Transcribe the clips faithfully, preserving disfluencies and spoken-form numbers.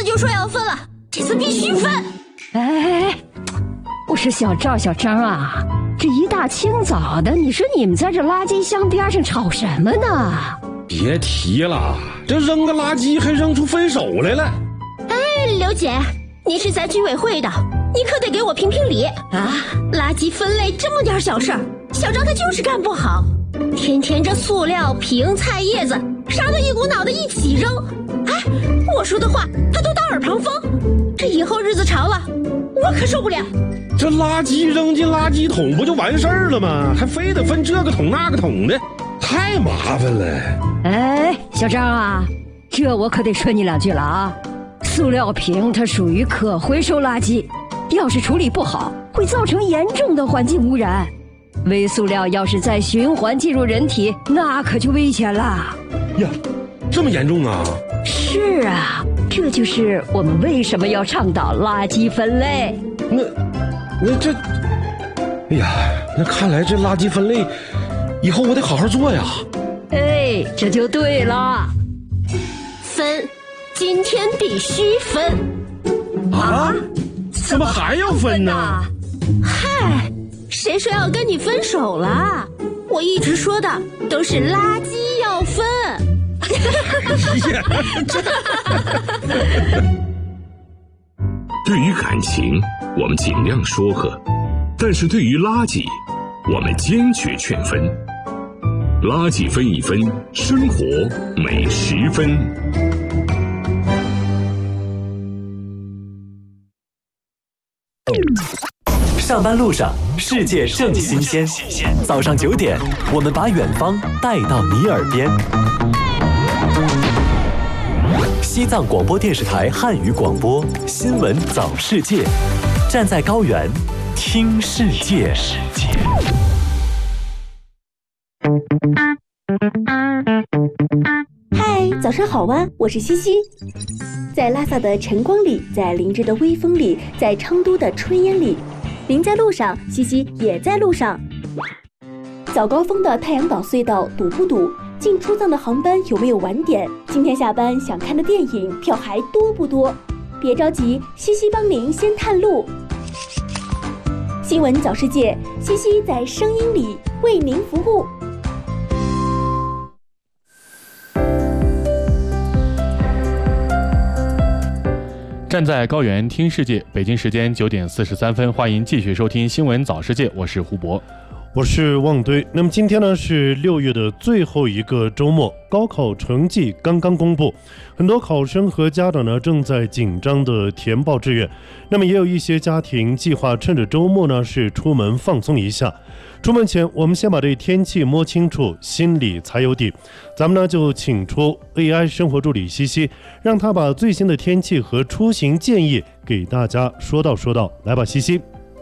就说要分了，这次必须分。 哎，我说小赵小张啊，这一大清早的，你说你们在这垃圾箱边上吵什么呢？ 别提了，这扔个垃圾还扔出分手来了。 哎，刘姐，你是咱居委会的，你可得给我评评理啊！垃圾分类这么点小事儿，小张他就是干不好，天天这塑料瓶、菜叶子啥都一股脑的一起扔。哎，我说的话他都当耳旁风，这以后日子长了，我可受不了。 这垃圾扔进垃圾桶不就完事儿了吗？还非得分这个桶那个桶的，太麻烦了。 哎，小张啊，这我可得说你两句了啊！塑料瓶它属于可回收垃圾，要是处理不好，会造成严重的环境污染。微塑料要是再循环进入人体，那可就危险了。 呀，这么严重啊？ 是啊，这就是我们为什么要倡导垃圾分类。 那，那这，哎呀，那看来这垃圾分类，以后我得好好做呀。 哎，这就对了。 分，今天必须分。 啊？怎么还要分呢？ 嗨，谁说要跟你分手了？我一直说的都是垃圾要分。 对于感情，我们尽量说和；但是对于垃圾，我们坚决劝分。垃圾分一分，生活每十分。 上班路上，世界正新鲜。早上九点，我们把远方带到你耳边。西藏广播电视台汉语广播《新闻早世界》，站在高原，听世界。 嗨，早上好啊，我是西西。在拉萨的晨光里，在林芝的微风里，在昌都的炊烟里，您在路上，西西也在路上。早高峰的太阳岛隧道堵不堵？进出藏的航班有没有晚点？今天下班想看的电影票还多不多？别着急，西西帮您先探路。新闻早世界，西西在声音里为您服务。 站在高原听世界，北京时间九点四十三分，欢迎继续收听新闻早世界，我是胡博。 我是旺堆。那么今天呢是六月的最后一个周末，高考成绩刚刚公布，很多考生和家长呢正在紧张的填报志愿。那么也有一些家庭计划趁着周末呢是出门放松一下。出门前我们先把这天气摸清楚，心里才有底。咱们呢就请出 A I 生活助理西西，让他把最新的天气和出行建议给大家说道说道。来吧，西西。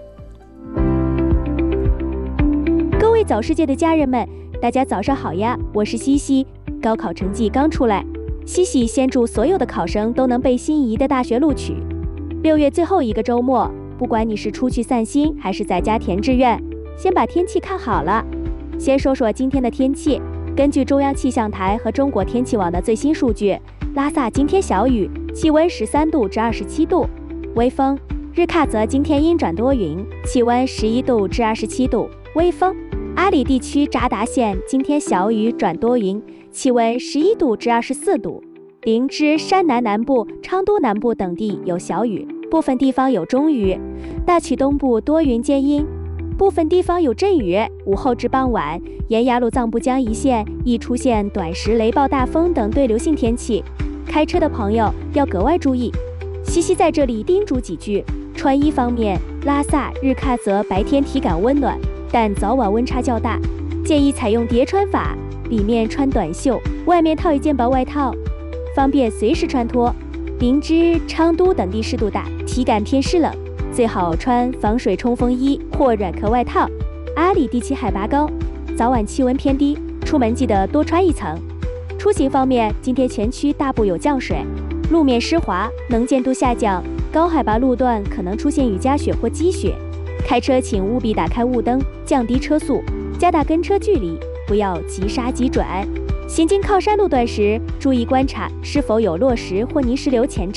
各位早世界的家人们，大家早上好呀，我是西西。高考成绩刚出来，西西先祝所有的考生都能被心仪的大学录取。六月最后一个周末，不管你是出去散心还是在家填志愿，先把天气看好了。先说说今天的天气，根据中央气象台和中国天气网的最新数据，拉萨今天小雨，气温十三度至二十七度，微风。日喀则今天阴转多云，气温十一度至二十七度，微风。阿里地区扎达县今天小雨转多云，气温十一度至二十四度。林芝、山南南部、昌都南部等地有小雨，部分地方有中雨。大曲东部多云间阴，部分地方有阵雨。午后至傍晚，沿雅鲁藏布江一线易出现短时雷暴、大风等对流性天气，开车的朋友要格外注意。西西在这里叮嘱几句。穿衣方面，拉萨、日喀则白天体感温暖，但早晚温差较大，建议采用叠穿法，里面穿短袖，外面套一件薄外套，方便随时穿脱。林芝、昌都等地湿度大，体感偏湿冷，最好穿防水冲锋衣或软壳外套。阿里地区海拔高，早晚气温偏低，出门记得多穿一层。出行方面，今天全区大部有降水，路面湿滑，能见度下降，高海拔路段可能出现雨夹雪或积雪。开车请务必打开雾灯，降低车速，加大跟车距离，不要急刹急转。行经靠山路段时，注意观察是否有落石或泥石流前兆，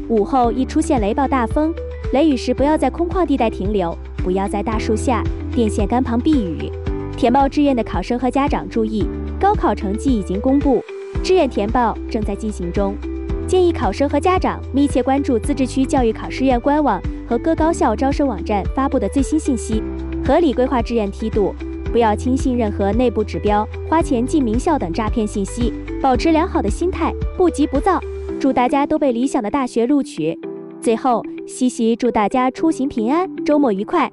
午后易出现雷暴大风，雷雨时不要在空旷地带停留，不要在大树下、电线杆旁避雨。填报志愿的考生和家长注意，高考成绩已经公布，志愿填报正在进行中。建议考生和家长密切关注自治区教育考试院官网和各高校招生网站发布的最新信息，合理规划志愿梯度，不要轻信任何内部指标、花钱进名校等诈骗信息，保持良好的心态，不急不躁。祝大家都被理想的大学录取。最后，西西祝大家出行平安，周末愉快。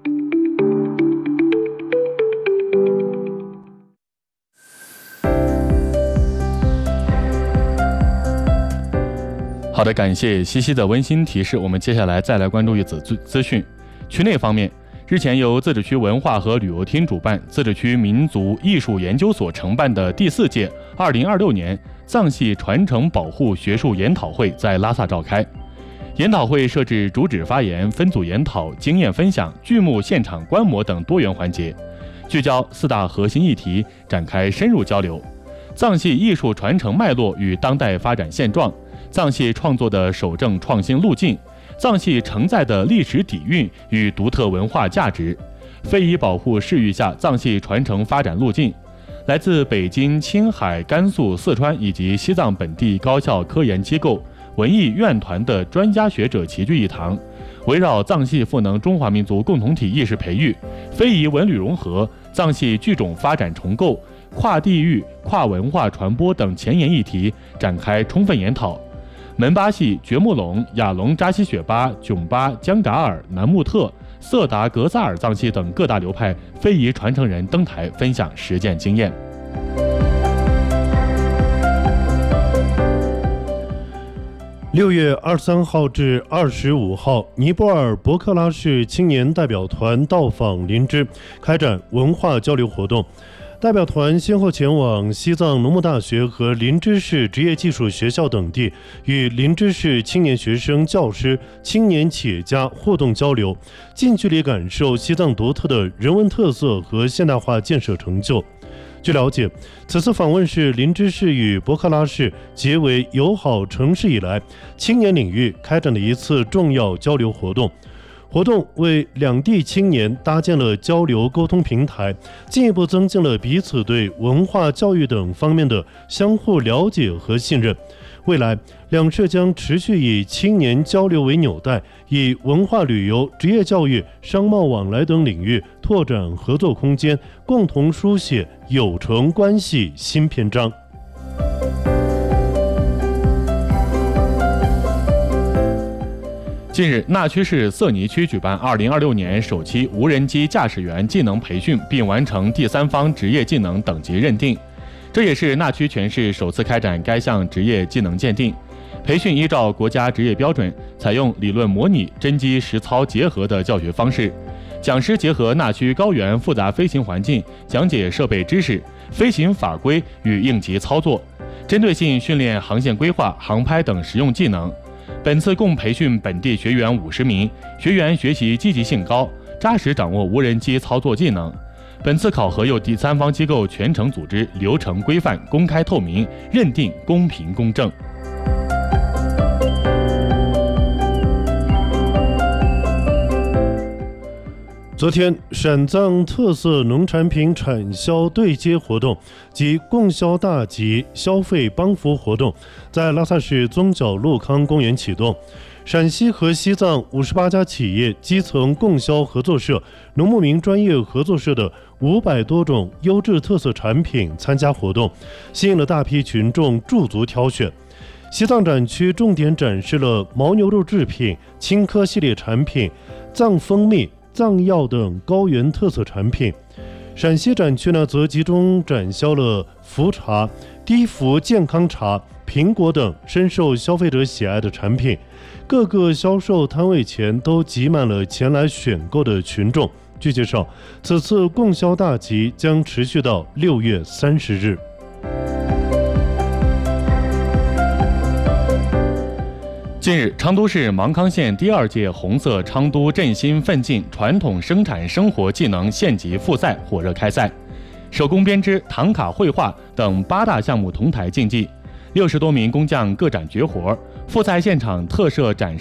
好的，感谢西西的温馨提示。我们接下来再来关注一则资讯。区内方面，日前由自治区文化和旅游厅主办，自治区民族艺术研究所承办的第四届二零二六年藏系传承保护学术研讨会在拉萨召开。研讨会设置主旨发言、分组研讨、经验分享、剧目现场观摩等多元环节，聚焦四大核心议题，展开深入交流。藏系艺术传承脉络与当代发展现状，藏系创作的守正创新路径，藏系承载的历史底蕴与独特文化价值，非遗保护视域下藏系传承发展路径。来自北京、青海、甘肃、四川以及西藏本地高校科研机构、文艺院团的专家学者齐聚一堂，围绕藏系赋能中华民族共同体意识培育、非遗文旅融合、藏系剧种发展重构、跨地域、跨文化传播等前沿议题展开充分研讨。门巴系、觉木龙、雅龙扎西雪巴、囧巴、江噶尔、南木特、色达格萨尔藏系等各大流派非遗传承人登台分享实践经验。 六月二十三号至二十五号，尼泊尔博克拉市青年代表团到访林芝，开展文化交流活动。代表团先后前往西藏农牧大学和林芝市职业技术学校等地，与林芝市青年学生、教师、青年企业家互动交流，近距离感受西藏独特的人文特色和现代化建设成就。据了解，此次访问是林芝市与博克拉市结为友好城市以来，青年领域开展的一次重要交流活动。活动为两地青年搭建了交流沟通平台，进一步增进了彼此对文化教育等方面的相互了解和信任。未来，两市将持续以青年交流为纽带，以文化旅游、职业教育、商贸往来等领域拓展合作空间，共同书写友城关系新篇章。 近日，纳曲市色尼区举办二零二六年首期无人机驾驶员技能培训，并完成第三方职业技能等级认定。这也是纳曲全市首次开展该项职业技能鉴定。培训依照国家职业标准，采用理论模拟、真机实操结合的教学方式。讲师结合纳曲高原复杂飞行环境，讲解设备知识、飞行法规与应急操作，针对性训练航线规划、航拍等实用技能。本次共培训本地学员五十名，学员学习积极性高，扎实掌握无人机操作技能。本次考核由第三方机构全程组织，流程规范、公开透明，认定公平公正。 昨天，陕藏特色农产品产销对接活动及供销大集消费帮扶活动在拉萨市宗角路康公园启动。陕西和西藏五十八家企业基层供销合作社、农牧民专业合作社的五百多种优质特色产品参加活动，吸引了大批群众驻足挑选。西藏展区重点展示了牦牛肉制品、青稞系列产品、藏蜂蜜、藏药等高原特色产品。陕西展区呢，则集中展销了茯茶、低茯健康茶、苹果等深受消费者喜爱的产品。各个销售摊位前都挤满了前来选购的群众。据介绍，此次供销大集将持续到六月三十日。 近日，昌都市芒康县第二届红色昌都振兴奋进传统生产生活技能县级复赛火热开赛，手工编织、唐卡绘画等八大项目同台竞技，六十多名工匠各展绝活。复赛现场特设展示